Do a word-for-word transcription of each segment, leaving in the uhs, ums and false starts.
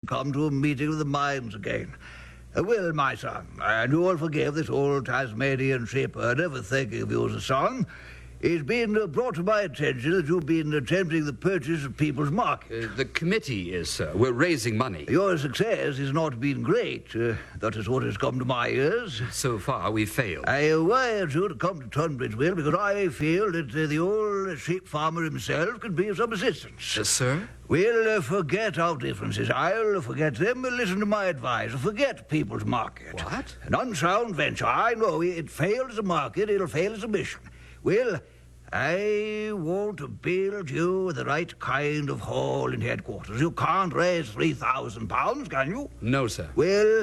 come to a meeting of the minds again. Uh, well, my son, and you'll forgive this old Tasmanian sheepherder for thinking of you as a son. It's been uh, brought to my attention that you've been attempting the purchase of People's Market. Uh, the committee is, sir. We're raising money. Your success has not been great. Uh, that is what has come to my ears. So far, we've failed. I wired you to come to Tunbridge, Will, because I feel that uh, the old sheep farmer himself could be of some assistance. Uh, sir? We'll uh, forget our differences. I'll forget them and listen to my advice. Forget People's Market. What? An unsound venture. I know it failed as a market. It'll fail as a mission. Well, I want to build you the right kind of hall in headquarters. You can't raise three thousand pounds, can you? No, sir. Well,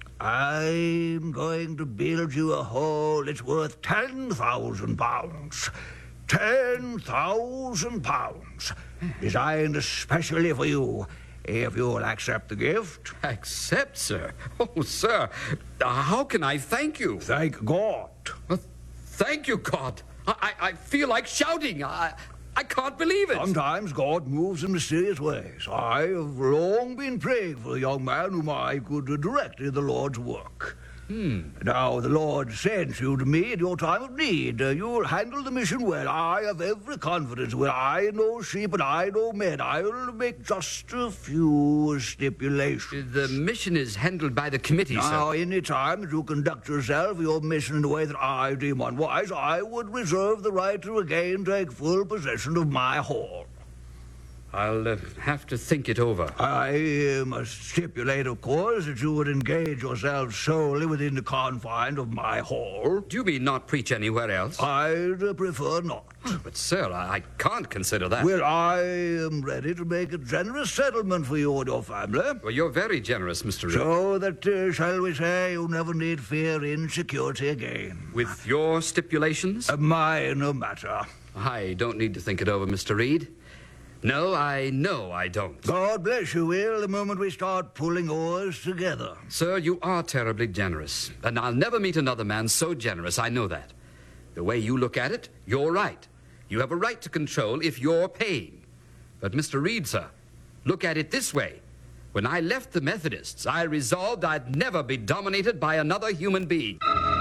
I'm going to build you a hall that's worth ten thousand pounds. Ten thousand pounds. Designed especially for you, if you'll accept the gift. Accept, sir? Oh, sir, how can I thank you? Thank God. Uh, thank you, God. I, I feel like shouting. I, I can't believe it. Sometimes God moves in mysterious ways. I have long been praying for a young man whom I could direct in the Lord's work. Hmm. Now, the Lord sends you to me in your time of need. Uh, you'll handle the mission well. I have every confidence. Well, I know sheep and I know men. I'll make just a few stipulations. The mission is handled by the committee, now, sir. Now, any time that you conduct yourself, your mission in a way that I deem unwise, I would reserve the right to again take full possession of my hall. I'll uh, have to think it over. I must stipulate, of course, that you would engage yourself solely within the confines of my hall. Do you mean not preach anywhere else? I'd uh, prefer not. Oh, but, sir, I, I can't consider that. Well, I am ready to make a generous settlement for you and your family. Well, you're very generous, Mister Reed. So that, uh, shall we say, you never need fear insecurity again. With your stipulations? A minor matter. I don't need to think it over, Mister Reed. No, I know I don't. God bless you, Will, the moment we start pulling oars together. Sir, you are terribly generous. And I'll never meet another man so generous, I know that. The way you look at it, you're right. You have a right to control if you're paying. But, Mister Reed, sir, look at it this way. When I left the Methodists, I resolved I'd never be dominated by another human being.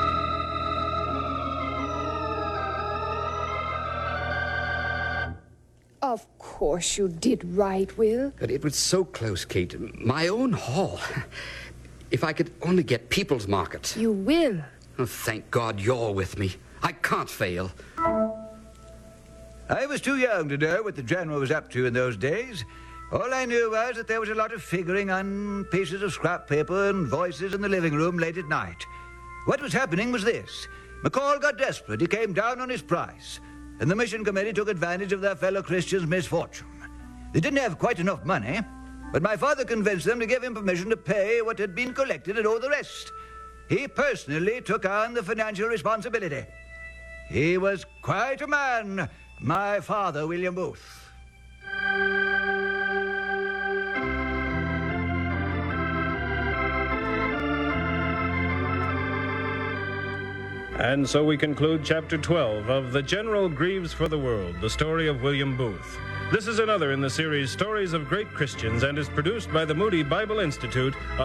Of course you did right, Will. But it was so close, Kate. My own hall. If I could only get People's Market. You will. Oh, thank God you're with me. I can't fail. I was too young to know what the General was up to in those days. All I knew was that there was a lot of figuring on pieces of scrap paper and voices in the living room late at night. What was happening was this. McCall got desperate. He came down on his price. And the mission committee took advantage of their fellow Christians' misfortune. They didn't have quite enough money, but my father convinced them to give him permission to pay what had been collected and all the rest. He personally took on the financial responsibility. He was quite a man, my father, William Booth. And so we conclude Chapter twelve of The General Grieves for the World, the story of William Booth. This is another in the series Stories of Great Christians and is produced by the Moody Bible Institute.